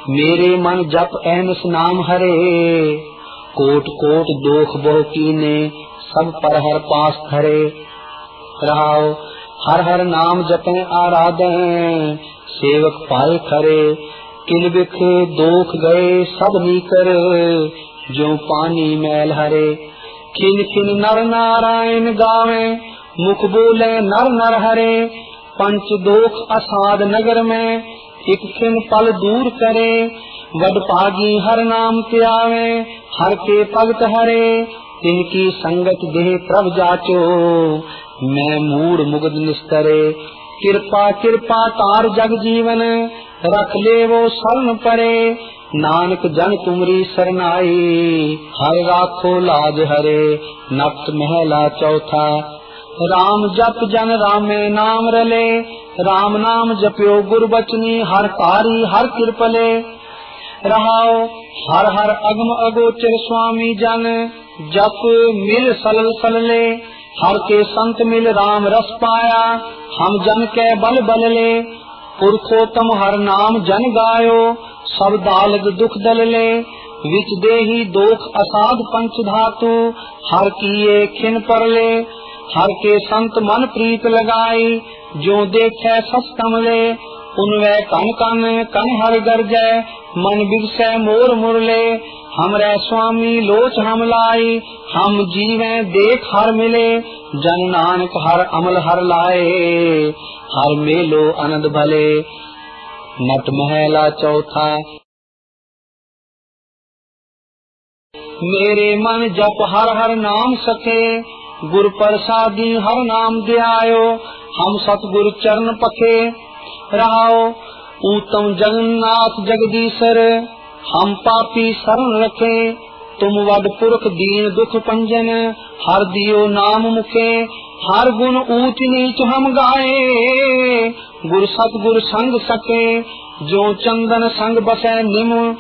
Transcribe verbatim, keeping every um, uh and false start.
मेरे मन जप अहनस नाम हरे, कोट कोट दोख बहु कीने, सब पर हर पास धरे। रहाओ हर हर नाम जपे आराधे, सेवक पाए खरे। किल बिख दोख गए सब नीकर, जो पानी मैल हरे। खिन खिन नर नारायण गावे, मुख बोले नर नर हरे। पंच दोख असाध नगर में, एक खिन पल दूर करे। वड पागी हर नाम त्यावे, हर के भगत हरे। तिनकी संगत देह प्रभ जाचो, मैं मूड मुग्ध निस्तरे। कृपा कृपा तार जग जीवन, रख ले वो शरण परे। नानक जन तुमरी सरनाई, हर राखो लाज हरे। नक्त महला चौथा, राम जप जन रामे नाम रले। राम नाम जप्यो गुरु बचनी, हर कारी हर कृपले। रहाओ हर हर अगम अगोचर स्वामी जन, जप मिल सलल सलले। हर के संत मिल राम रस पाया, हम जन के बल बल ले। पुरखोत्तम हर नाम जन गायो, सब दालग दुख दल ले। विच देही दोख असाध पंच धातु, हर किए खिन पर ले। हर के संत मन प्रीत लगाई, जो देखे सस कमले। उनवे कन कन कन हर गरजै, मन बिगसै मोर मुरले। हमरे स्वामी लोच हम लाई, हम जीवे देख हर मिले। जन नानक हर अमल हर लाए, हर मेलो आनंद भले। नट महला चौथा, मेरे मन जप हर हर नाम सके। गुर प्रसादी हर नाम ध्यायो, हम सतगुरु चरण पखे। रहाओ उत्तम जगन्नाथ जगदीशर, हम पापी शरण रखे। तुम वड पुरख दीन दुख पंजन, हर दियो नाम मुखे। हर गुण ऊंच नीच हम गाए, गुर सतगुर संग सके। जो चंदन संग बसे निम,